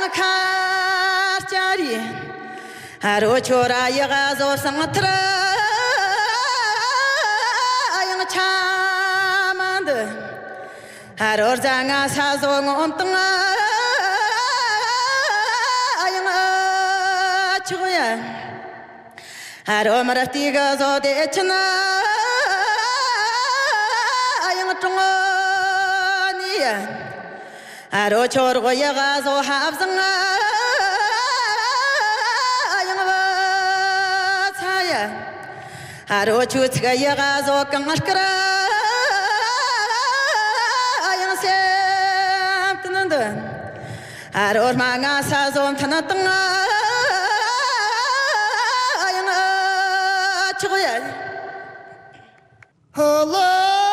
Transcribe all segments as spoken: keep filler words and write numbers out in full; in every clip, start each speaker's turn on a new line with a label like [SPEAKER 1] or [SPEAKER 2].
[SPEAKER 1] karchari haro chora yagazo sangatra ayang chamand haro janga sazo ngomtanga ayang chuya haro maratiga zo de chna ayang tungoniya haro chorgo yagazo habzanga ayang bataya haro chutga yagazo kangaskara ayang semtnanda haro manga sazom tanatanga ayang chuya
[SPEAKER 2] Allah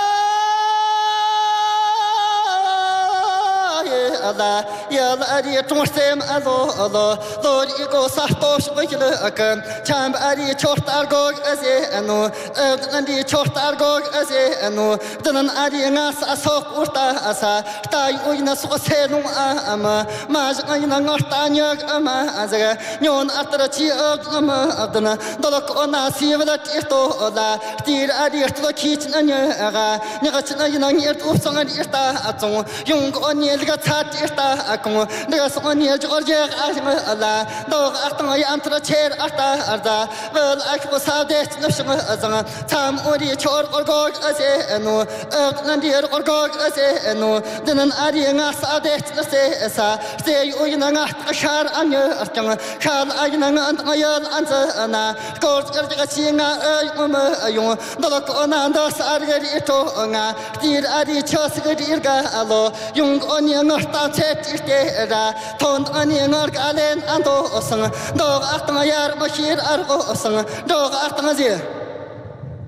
[SPEAKER 2] Allah ya ari tungsem alo alo lor iko sahtosh bikle akan cham ari chortar gog ase anu andi chortar gog ase anu danan ari ngas asok urta asa tai uina so senu ama maj aina ngorta nyag ama azaga nyon atra chi ama adana dolok ona sivla tito ola tir ari tlo kich nanya aga nyagachna ina ngirt upsang ari sta atong yung onyelga chat sta akong 내가 소원이 저거je 아시마 너 아땅이 안트라 체 아따 아다 vel akbo 사데 너시마 아장 참 우리 초 얼고 아세 노 어난디 얼고 아세 노 드는 아리가 사데 너세사 세 우이나가 샤르 안여 아땅 샤르 아이나가 안타야 안자나 고르가 싱아 어마 용 너로나 너 사르게리 토가 딜 아리 초스게리 일가 알로 용 언니가 다 돈 아니 ngor